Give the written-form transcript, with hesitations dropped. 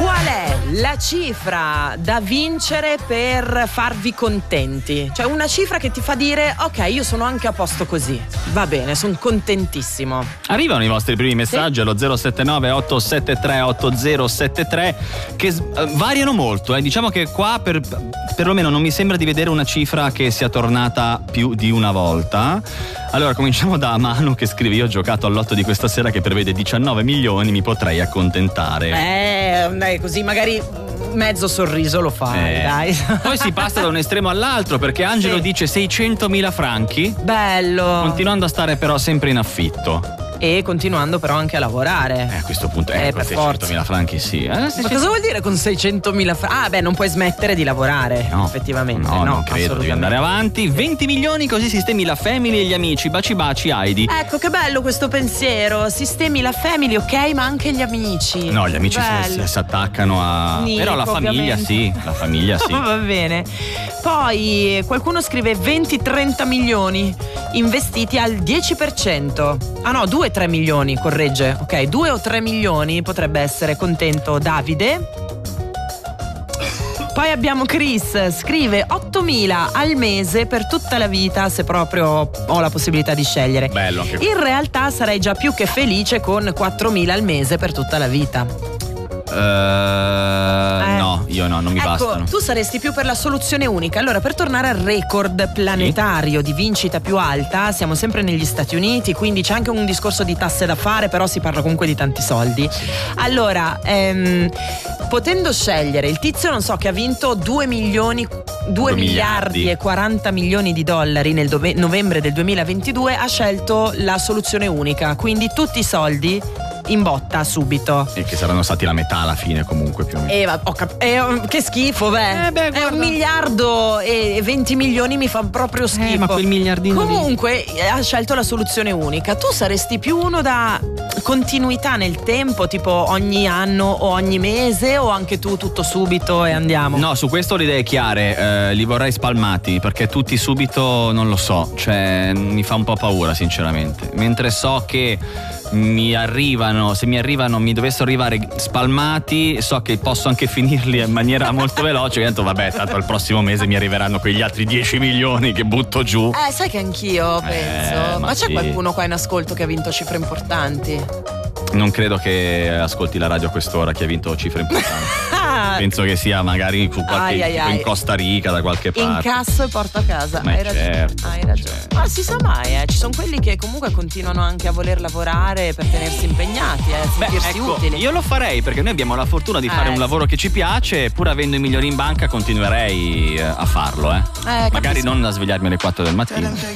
Qual è la cifra da vincere per farvi contenti? Cioè una cifra che ti fa dire ok, io sono anche a posto così, va bene, sono contentissimo. Arrivano i vostri primi messaggi allo 079 873 8073 che variano molto, diciamo che qua perlomeno non mi sembra di vedere una cifra che sia tornata più di una volta. Allora cominciamo da Manu che scrive: io ho giocato all'otto di questa sera che prevede 19 milioni, mi potrei accontentare. Così magari mezzo sorriso lo fai, dai. Poi si passa da un estremo all'altro, perché Angelo dice 600.000 franchi. Bello. Continuando a stare però sempre in affitto. E continuando però anche a lavorare. A questo punto per 600.000 franchi sì. Ma cosa vuol dire con 600.000 franchi? Non puoi smettere di lavorare, no, effettivamente. No, non credo, devi andare avanti. 20 milioni così sistemi la family e gli amici. Baci baci Heidi. Ecco che bello questo pensiero. Sistemi la family, ok, ma anche gli amici. No, gli amici si attaccano a Nico, però la famiglia ovviamente. sì. La famiglia sì. Va bene. Poi qualcuno scrive 20-30 milioni investiti al 10%. Ah no, 2-3 milioni, corregge. Ok, 2 o 3 milioni potrebbe essere contento Davide. Poi abbiamo Chris, scrive 8.000 al mese per tutta la vita, se proprio ho la possibilità di scegliere. Bello anche In realtà sarei già più che felice con 4.000 al mese per tutta la vita. No, io no, non mi bastano. Tu saresti più per la soluzione unica. Allora, per tornare al record planetario di vincita più alta, siamo sempre negli Stati Uniti, quindi c'è anche un discorso di tasse da fare, però si parla comunque di tanti soldi. Allora, potendo scegliere, il tizio non so che ha vinto 2 miliardi e 40 milioni di dollari nel novembre del 2022, ha scelto la soluzione unica, quindi tutti i soldi in botta subito. E che saranno stati la metà alla fine comunque più o meno. Che schifo, beh, è 1 miliardo e 20 milioni mi fa proprio schifo. Ma quel miliardino comunque ha scelto la soluzione unica. Tu saresti più uno da continuità nel tempo, tipo ogni anno o ogni mese, o anche tu tutto subito e andiamo? No, su questo ho le idee chiare, li vorrei spalmati, perché tutti subito non lo so, cioè mi fa un po' paura sinceramente, mentre so che se mi dovessero arrivare spalmati, so che posso anche finirli in maniera molto veloce. E detto vabbè, tanto al prossimo mese mi arriveranno quegli altri 10 milioni che butto giù. Sai che anch'io penso. Ma c'è qualcuno qua in ascolto che ha vinto cifre importanti? Non credo che ascolti la radio a quest'ora chi ha vinto cifre importanti. Penso che sia magari tipo in Costa Rica da qualche parte. Incasso e porto a casa. Hai ragione. Ma si sa mai, ci sono quelli che comunque continuano anche a voler lavorare per tenersi impegnati, a sentirsi utili. Io lo farei perché noi abbiamo la fortuna di fare un lavoro che ci piace, pur avendo i milioni in banca continuerei a farlo. Magari non a svegliarmi alle 4 del mattino.